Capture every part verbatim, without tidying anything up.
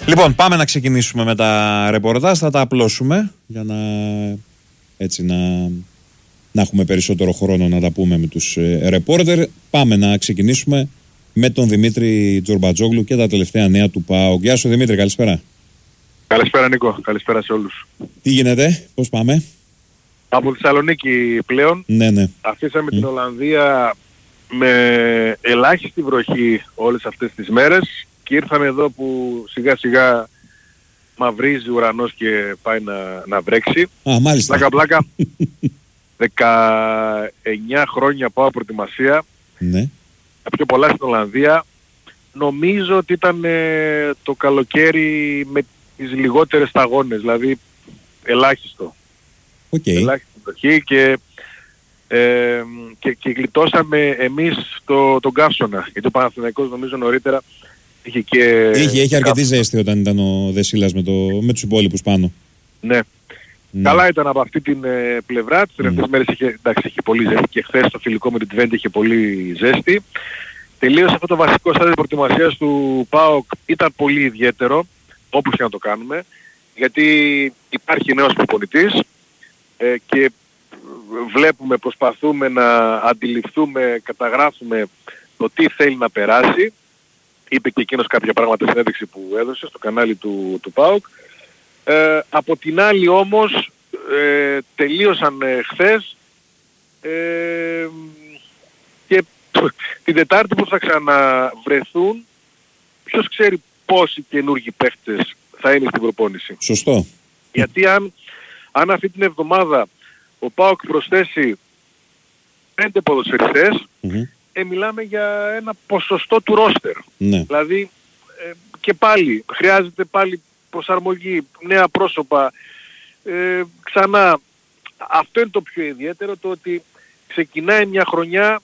Λοιπόν, πάμε να ξεκινήσουμε με τα ρεπορτάζ. Θα τα απλώσουμε για να, έτσι, να, να έχουμε περισσότερο χρόνο να τα πούμε με τους ε, ρεπόρτερ. Πάμε να ξεκινήσουμε με τον Δημήτρη Τζορμπατζόγλου και τα τελευταία νέα του ΠΑΟΚ. Γεια σου Δημήτρη, καλησπέρα. Καλησπέρα Νίκο, καλησπέρα σε όλους. Τι γίνεται, πώς πάμε? Από Θεσσαλονίκη πλέον. Ναι, ναι. Αφήσαμε Mm. την Ολλανδία με ελάχιστη βροχή όλες αυτές τις μέρες και ήρθαμε εδώ που σιγά σιγά μαυρίζει ο ουρανός και πάει να, να βρέξει. Α, μάλιστα. Πλάκα πλάκα. δεκαεννιά χρόνια πάω προετοιμασία. Ναι. Τα πιο πολλά στην Ολλανδία. Νομίζω ότι ήταν ε, το καλοκαίρι με τις λιγότερες σταγόνες, δηλαδή ελάχιστο. Okay. Ελάχιστη βροχή και, ε, και, και γλιτώσαμε εμείς το, τον καύσωνα. Γιατί ο Παναθηναϊκός νομίζω νωρίτερα είχε και... Είχε, είχε αρκετή ζέστη όταν ήταν ο Δεσίλας με, το, με τους υπόλοιπους πάνω. Ναι. Ναι. Καλά ήταν από αυτή την ε, πλευρά. Τις τελευταίες mm. μέρες είχε, εντάξει, είχε πολύ ζέστη και χθες το φιλικό με την Twente είχε πολύ ζέστη. Τελείωσε αυτό το βασικό στάδιο προετοιμασίας του ΠΑΟΚ, ήταν πολύ ιδιαίτερο, όπως και να το κάνουμε, γιατί υπάρχει νέος προπονητής ε, και βλέπουμε, προσπαθούμε να αντιληφθούμε, καταγράφουμε το τι θέλει να περάσει. Είπε και εκείνος κάποια πράγματα στην συνέντευξη που έδωσε στο κανάλι του, του ΠΑΟΚ. Ε, από την άλλη όμως ε, τελείωσαν ε, χθες ε, και την Τετάρτη που θα ξαναβρεθούν, ποιος ξέρει πόσοι καινούργιοι παίχτες θα είναι στην προπόνηση. Σωστό. Γιατί αν, αν αυτή την εβδομάδα ο ΠΑΟΚ προσθέσει πέντε ποδοσφαιριστές, Mm-hmm. ε, μιλάμε για ένα ποσοστό του ρόστερ. Ναι. Δηλαδή ε, και πάλι χρειάζεται πάλι προσαρμογή, νέα πρόσωπα, ε, ξανά. Αυτό είναι το πιο ιδιαίτερο, το ότι ξεκινάει μια χρονιά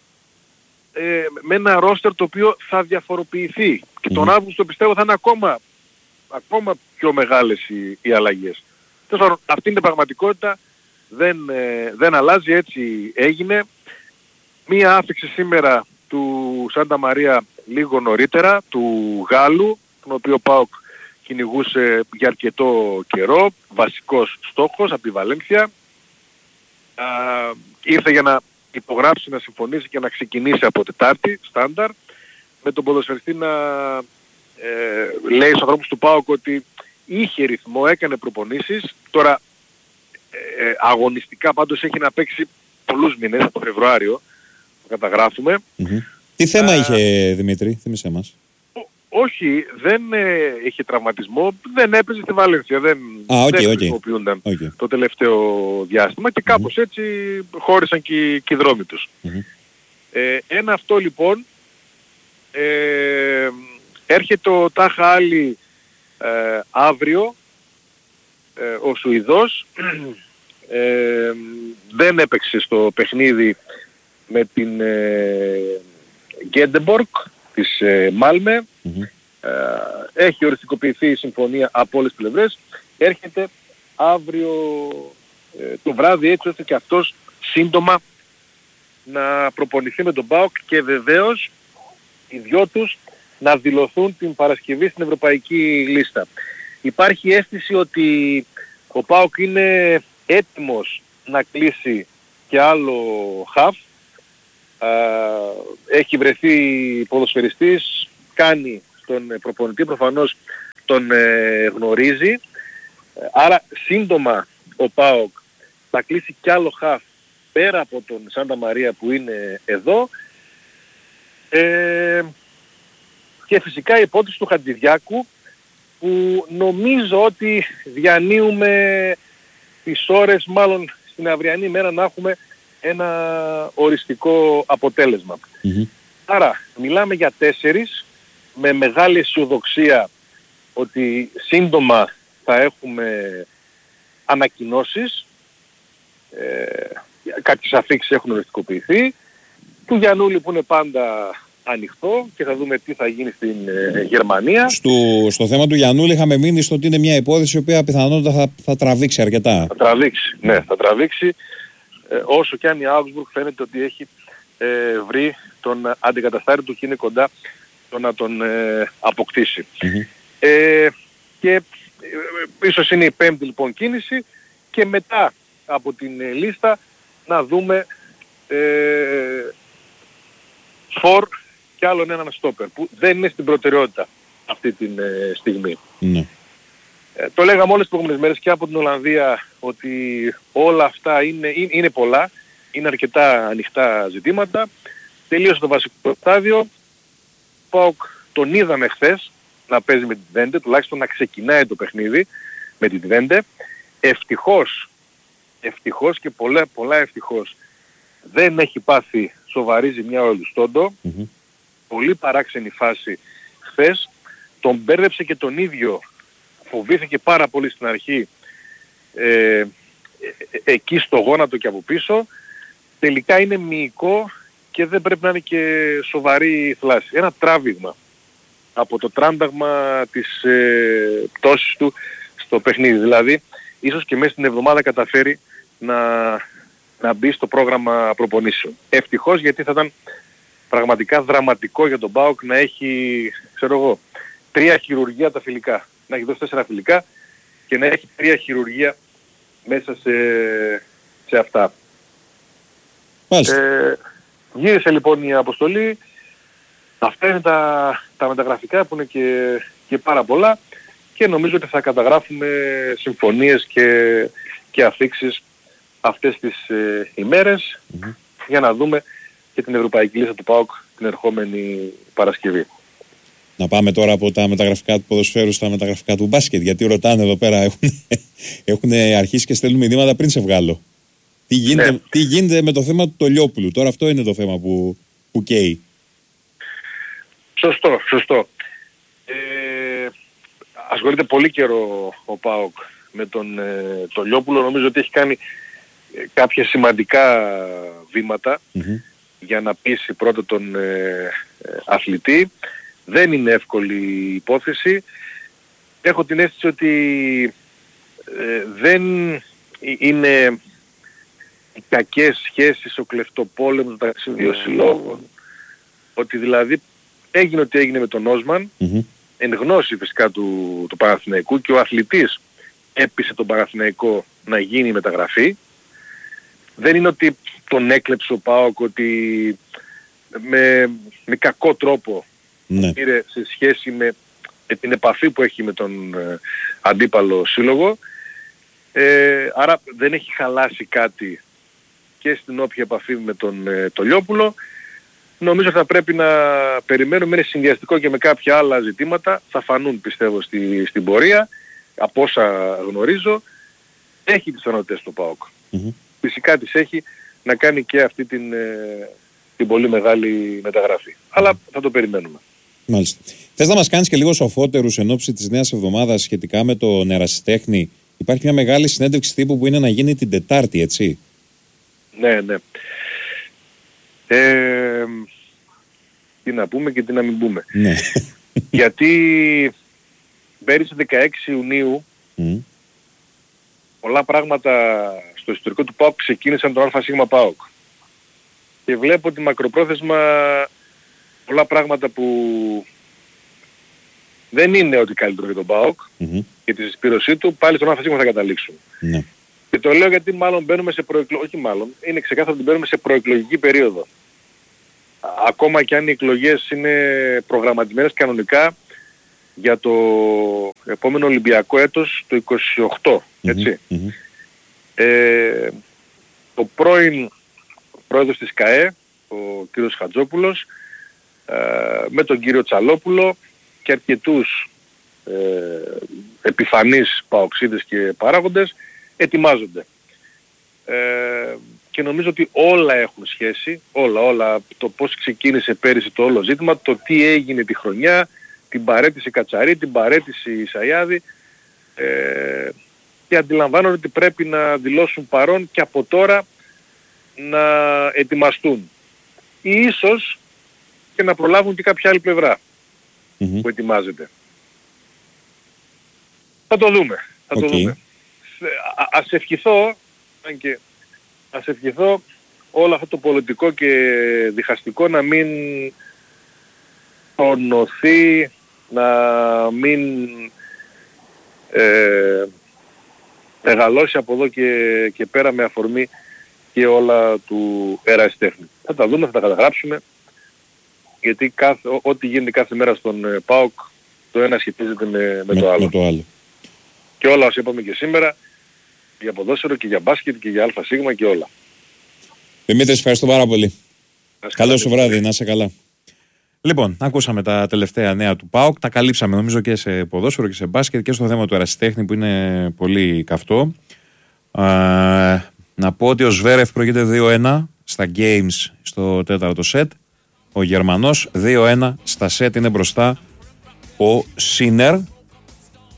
ε, με ένα ρόστερ το οποίο θα διαφοροποιηθεί. Και τον Mm. Αύγουστο πιστεύω θα είναι ακόμα, ακόμα πιο μεγάλες οι, οι αλλαγές. Τέλος, αυτή είναι η πραγματικότητα, δεν, ε, δεν αλλάζει, έτσι έγινε. Μία άφηξη σήμερα του Σάντα Μαρία λίγο νωρίτερα, του Γάλλου, τον οποίο ΠΑΟΚ κυνηγούσε για αρκετό καιρό, βασικός στόχος από τη Βαλένθια. Α, ήρθε για να υπογράψει, να συμφωνήσει και να ξεκινήσει από Τετάρτη, στάνταρ, με τον ποδοσφαιριστή να ε, λέει στους ανθρώπους του ΠΑΟΚ ότι είχε ρυθμό, έκανε προπονήσεις. Τώρα ε, αγωνιστικά πάντως έχει να παίξει πολλούς μήνες, από Φεβρουάριο, το καταγράφουμε. Mm-hmm. Τι θέμα Α, είχε Δημήτρη, θύμισέ μας. Όχι, δεν ε, είχε τραυματισμό, δεν έπαιζε στη Βαλένθια, δεν, ah, okay, δεν okay. χρησιμοποιούνταν okay. το τελευταίο διάστημα και κάπως mm-hmm. έτσι χώρισαν και, και οι δρόμοι τους. Mm-hmm. Ε, ένα αυτό λοιπόν, ε, έρχεται ο Τάχα Άλλη ε, αύριο, ε, ο Σουηδός, ε, δεν έπαιξε στο παιχνίδι με την ε, Γκέντεμπορκ της ε, Μάλμε. Mm-hmm. ε, έχει οριστικοποιηθεί η συμφωνία από όλες τις πλευρές, έρχεται αύριο ε, το βράδυ, έτσι ώστε και αυτός σύντομα να προπονηθεί με τον ΠΑΟΚ και βεβαίως οι δυο τους να δηλωθούν την Παρασκευή στην ευρωπαϊκή λίστα. Υπάρχει αίσθηση ότι ο ΠΑΟΚ είναι έτοιμος να κλείσει και άλλο χαφ. Έχει βρεθεί ποδοσφαιριστής, κάνει τον προπονητή, προφανώς τον ε, γνωρίζει. Άρα σύντομα ο ΠΑΟΚ θα κλείσει κι άλλο χαφ πέρα από τον Σάντα Μαρία που είναι εδώ. Ε, και φυσικά η υπόθεση του Χατζηδιάκου, που νομίζω ότι διανύουμε τις ώρες, μάλλον στην αυριανή μέρα, να έχουμε ένα οριστικό αποτέλεσμα. Mm-hmm. Άρα μιλάμε για τέσσερις, με μεγάλη αισιοδοξία ότι σύντομα θα έχουμε ανακοινώσεις. Ε, κάποιες αφήξεις έχουν οριστικοποιηθεί. Του Γιαννούλη που είναι πάντα ανοιχτό και θα δούμε τι θα γίνει στην ε, Γερμανία. Στο, στο θέμα του Γιαννούλη είχαμε μείνει στο ότι είναι μια υπόθεση η οποία πιθανότατα θα, θα τραβήξει αρκετά. Θα τραβήξει, ναι, θα τραβήξει. Ε, όσο και αν η Augsburg φαίνεται ότι έχει ε, βρει τον αντικαταστάτη του και είναι κοντά το να τον ε, αποκτήσει. Mm-hmm. Ε, και ε, ίσως είναι η πέμπτη λοιπόν κίνηση και μετά από την ε, λίστα να δούμε ε, φορ και άλλον έναν στόπερ που δεν είναι στην προτεραιότητα αυτή τη ε, στιγμή. Ναι. Ε, το λέγαμε όλες τις προηγούμενες μέρες και από την Ολλανδία ότι όλα αυτά είναι, είναι, είναι πολλά, είναι αρκετά ανοιχτά ζητήματα. Τελείωσε το βασικό στάδιο. ΠΑΟΚ τον είδαμε χθες να παίζει με τη Twente, τουλάχιστον να ξεκινάει το παιχνίδι με τη Twente. Ευτυχώς, ευτυχώς και πολλά, πολλά ευτυχώς δεν έχει πάθει σοβαρή ζημιά ο Ελουστόντο. Mm-hmm. Πολύ παράξενη φάση χθες. Τον μπέρδεψε και τον ίδιο. Φοβήθηκε πάρα πολύ στην αρχή ε, ε, ε, εκεί στο γόνατο και από πίσω. Τελικά είναι μυϊκό και δεν πρέπει να είναι και σοβαρή θλάση. Ένα τράβηγμα από το τράνταγμα της ε, πτώσης του στο παιχνίδι. Δηλαδή, ίσως και μέσα στην εβδομάδα καταφέρει να, να μπει στο πρόγραμμα προπονήσεων. Ευτυχώς, γιατί θα ήταν πραγματικά δραματικό για τον ΠΑΟΚ να έχει, ξέρω εγώ, τρία χειρουργία τα φιλικά. Να έχει δώσει τέσσερα φιλικά και να έχει τρία χειρουργία μέσα σε, σε αυτά. Ε, γύρισε λοιπόν η αποστολή. Αυτά είναι τα, τα μεταγραφικά που είναι και, και πάρα πολλά και νομίζω ότι θα καταγράφουμε συμφωνίες και, και αφήξεις αυτές τις ε, ημέρες mm-hmm. για να δούμε και την ευρωπαϊκή λίστα του ΠΑΟΚ την ερχόμενη Παρασκευή. Να πάμε τώρα από τα μεταγραφικά του ποδοσφαίρου στα μεταγραφικά του μπάσκετ, γιατί ρωτάνε εδώ πέρα, έχουν, έχουν αρχίσει και στέλνουν μηνύματα πριν σε βγάλω. Τι γίνεται, ναι. τι γίνεται με το θέμα του Τολιόπουλου, τώρα αυτό είναι το θέμα που, που καίει. Σωστό, σωστό. Ε, ασχολείται πολύ καιρό ο ΠΑΟΚ με τον ε, Τολιόπουλο, νομίζω ότι έχει κάνει ε, κάποια σημαντικά βήματα mm-hmm. για να πείσει πρώτα τον ε, ε, αθλητή. Δεν είναι εύκολη η υπόθεση. Έχω την αίσθηση ότι ε, δεν είναι οι κακές σχέσεις, ο κλεφτοπόλεμος μεταξύ δύο συλλόγων. Ότι δηλαδή έγινε ό,τι έγινε με τον Όσμαν, mm-hmm. εν γνώση φυσικά του, του Παναθηναϊκού και ο αθλητής έπεισε τον Παναθηναϊκό να γίνει η μεταγραφή. Δεν είναι ότι τον έκλεψε ο ΠΑΟΚ, ότι με, με κακό τρόπο ναι. πήρε σε σχέση με, με την επαφή που έχει με τον ε, αντίπαλο σύλλογο. Ε, άρα δεν έχει χαλάσει κάτι και στην όποια επαφή με τον ε, Τολιόπουλο. Νομίζω θα πρέπει να περιμένουμε, είναι συνδυαστικό και με κάποια άλλα ζητήματα, θα φανούν πιστεύω στη, στην πορεία, από όσα γνωρίζω, έχει τις ικανότητες του ΠΑΟΚ. Mm-hmm. Φυσικά τις έχει να κάνει και αυτή την, ε, την πολύ μεγάλη μεταγραφή. Αλλά θα το περιμένουμε. Μάλιστα. Θες να μας κάνεις και λίγο σοφότερους εν ώψη της νέας εβδομάδας σχετικά με τον ερασιτέχνη? Υπάρχει μια μεγάλη συνέντευξη τύπου που είναι να γίνει την Τετάρτη, έτσι? Ναι, ναι. Ε, τι να πούμε και τι να μην πούμε. Ναι. Γιατί πέρυσι δεκαέξι Ιουνίου mm. πολλά πράγματα στο ιστορικό του ΠΑΟΚ ξεκίνησαν τον ΑΣ ΠΑΟΚ. Και βλέπω ότι μακροπρόθεσμα πολλά πράγματα που δεν είναι ότι καλύτερο για τον ΠΑΟΚ mm-hmm. και τη συσπήρωσή του πάλι στον ΑΣ θα καταλήξουν. Ναι. Και το λέω γιατί μάλλον μπαίνουμε σε προεκλογική, όχι μάλλον, είναι ξεκάθαρο ότι μπαίνουμε σε προεκλογική περίοδο. Ακόμα και αν οι εκλογές είναι προγραμματισμένες κανονικά για το επόμενο Ολυμπιακό έτος το είκοσι οκτώ, έτσι. Mm-hmm. Mm-hmm. Ε, ο πρώην πρόεδρος της ΚΑΕ, ο κύριος Χατζόπουλος, ε, με τον κύριο Τσαλόπουλο και αρκετούς ε, επιφανείς παοξίδες και παράγοντες ετοιμάζονται. Ε, και νομίζω ότι όλα έχουν σχέση, όλα, όλα, το πώς ξεκίνησε πέρυσι το όλο ζήτημα, το τι έγινε τη χρονιά, την παρέτηση Κατσαρή, την παρέτηση Ισαϊάδη, ε, και αντιλαμβάνονται ότι πρέπει να δηλώσουν παρόν και από τώρα να ετοιμαστούν. Ή ίσως και να προλάβουν και κάποια άλλη πλευρά mm-hmm. που ετοιμάζεται. Θα το δούμε. Θα okay. το δούμε. Α, ας ευχηθώ, αν και ας ευχηθώ όλο αυτό το πολιτικό και διχαστικό να μην τονωθεί να μην ε, μεγαλώσει από εδώ και, και πέρα με αφορμή και όλα του ερασιτέχνη. Θα τα δούμε, θα τα καταγράψουμε, γιατί κάθε, ό, ό,τι γίνεται κάθε μέρα στον ε, ΠΑΟΚ το ένα σχετίζεται με, με, με, το άλλο. με το άλλο. Και όλα όσα είπαμε και σήμερα, για ποδόσφαιρο και για μπάσκετ και για ΑΣ και όλα. Δημήτρη, ευχαριστώ πάρα πολύ. Καλό σου βράδυ, να είσαι καλά. Λοιπόν, ακούσαμε τα τελευταία νέα του ΠΑΟΚ, τα καλύψαμε νομίζω και σε ποδόσφαιρο και σε μπάσκετ και στο θέμα του ερασιτέχνη που είναι πολύ καυτό. Ε, να πω ότι ο Σβέρεφ προηγείται δύο ένα στα games στο τέταρτο σετ. Ο Γερμανός δύο ένα στα σετ είναι μπροστά ο Σίνερ.